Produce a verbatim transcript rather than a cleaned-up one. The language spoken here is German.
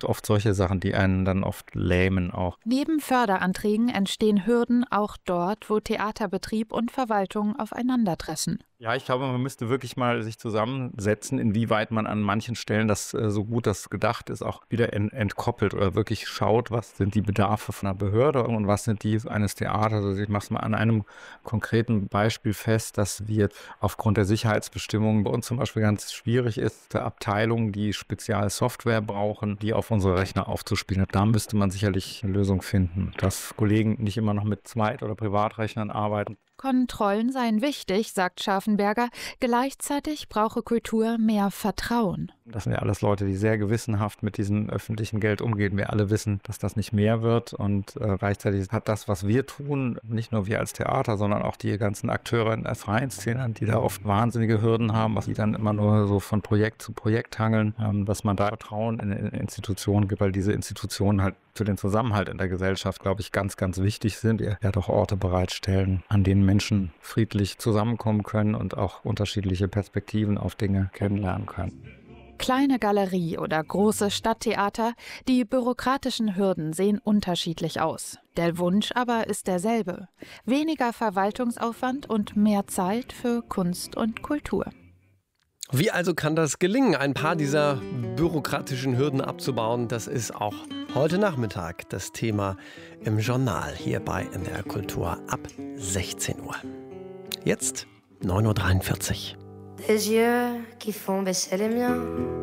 sind oft solche Sachen, die einen dann oft lähmen auch. Neben Förderanträgen entstehen Hürden auch dort, wo Theaterbetrieb und Verwaltung aufeinandertreffen. Ja, ich glaube, man müsste wirklich mal sich zusammensetzen, inwieweit man an manchen Stellen das äh, so gut das gedacht ist, auch wieder ent entkoppelt oder wirklich schaut, was sind die Bedarfe von einer Behörde und was sind die eines Theaters. Also ich mache es mal an einem konkreten Beispiel fest, dass wir aufgrund der Sicherheitsbestimmungen bei uns zum Beispiel ganz schwierig ist, Abteilungen, die Spezialsoftware brauchen, die auf unsere Rechner aufzuspielen. Da müsste man sicherlich eine Lösung finden, dass Kollegen nicht immer noch mit Zweit- oder Privatrechnern arbeiten. Kontrollen seien wichtig, sagt Scharfenberger. Gleichzeitig brauche Kultur mehr Vertrauen. Das sind ja alles Leute, die sehr gewissenhaft mit diesem öffentlichen Geld umgehen. Wir alle wissen, dass das nicht mehr wird. Und äh, gleichzeitig hat das, was wir tun, nicht nur wir als Theater, sondern auch die ganzen Akteure in der freien Szene, die da oft wahnsinnige Hürden haben, was die dann immer nur so von Projekt zu Projekt hangeln, ähm, dass man da Vertrauen in, in Institutionen gibt, weil diese Institutionen halt für den Zusammenhalt in der Gesellschaft, glaube ich, ganz, ganz wichtig sind. Ja, doch Orte bereitstellen, an denen Menschen friedlich zusammenkommen können und auch unterschiedliche Perspektiven auf Dinge kennenlernen können. Kleine Galerie oder große Stadttheater, die bürokratischen Hürden sehen unterschiedlich aus. Der Wunsch aber ist derselbe: weniger Verwaltungsaufwand und mehr Zeit für Kunst und Kultur. Wie also kann das gelingen, ein paar dieser bürokratischen Hürden abzubauen? Das ist auch heute Nachmittag das Thema im Journal hier bei N D R Kultur ab sechzehn Uhr. Jetzt neun Uhr dreiundvierzig. Des yeux qui font baisser les miens.